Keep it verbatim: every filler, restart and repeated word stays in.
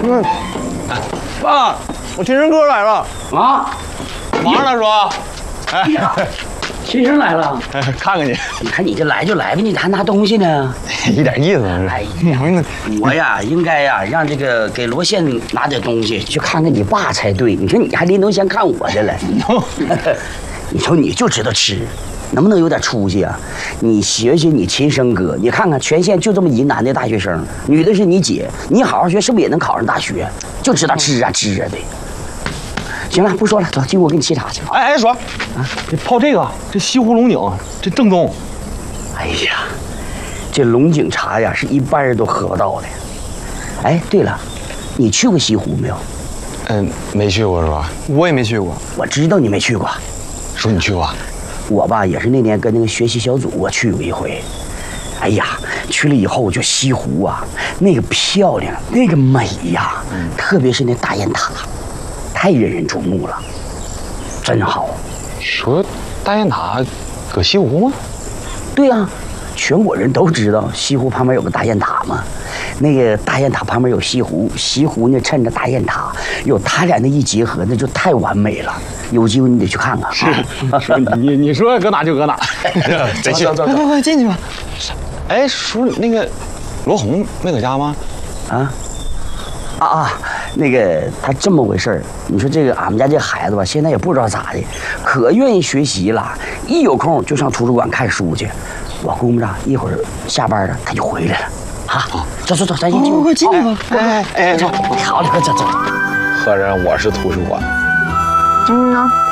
嗯，爸，我亲生哥来了啊！ 忙着呢，说。 哎呀，亲生来了， 看看你。 你看你这来就来吧，你还拿东西呢？ 一点意思不是。 哎呀，我呀应该呀让这个给罗宪拿点东西去看看你爸才对。你说你还临头先看我的了。你说你就知道吃。 能不能有点出息啊？你学学你亲生哥，你看看全县就这么一男的大学生，女的是你姐，你好好学，是不是也能考上大学？就知道吃啊吃啊的。行了，不说了，走，进屋给你沏茶去。 哎哎，说啊，这泡这个，这西湖龙井，这正宗。 哎呀，这龙井茶呀，是一般人都喝不到的。哎，对了，你去过西湖没有？ 嗯，没去过是吧？我也没去过。 我知道你没去过。 叔，你去过？ 我吧也是那年跟那个学习小组我去过一回，哎呀，去了以后就西湖啊，那个漂亮，那个美呀，嗯、特别是那大雁塔，太引人瞩目了，真好。 说大雁塔搁西湖吗？ 对呀、啊，全国人都知道西湖旁边有个大雁塔嘛。那个大雁塔旁边有西湖，西湖呢趁着大雁塔，有他俩那一结合，那就太完美了。有机会你得去看看。 是，叔你你说搁哪就搁哪。 走走走， 快快进去吧。哎，叔，那个罗红没搁家吗？ 啊啊啊！那个他这么回事儿，你说这个俺们家这孩子吧，现在也不知道咋的，可愿意学习了，一有空就上图书馆看书去。我估摸着一会儿下班了他就回来了。 啊，走走走，咱先进。 快进去吧！哎哎，走， 好嘞，快走走。 合着我是图书馆。 嗯呢。